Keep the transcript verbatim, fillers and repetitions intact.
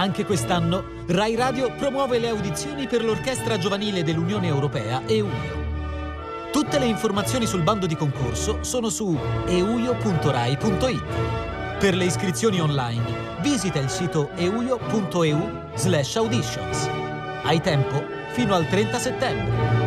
Anche quest'anno Rai Radio promuove le audizioni per l'Orchestra Giovanile dell'Unione Europea EUIO. Tutte le informazioni sul bando di concorso sono su euio punto rai punto it. Per le iscrizioni online visita il sito euio punto eu slash auditions. Hai tempo fino al trenta settembre.